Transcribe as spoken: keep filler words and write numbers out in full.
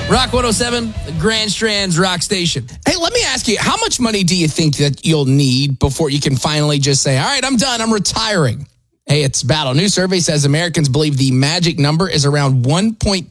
Rock one oh seven, Grand Strand's Rock Station. Hey, let me ask you, how much money do you think that you'll need before you can finally just say, all right, I'm done, I'm retiring? Hey, it's Battle. New survey says Americans believe the magic number is around one point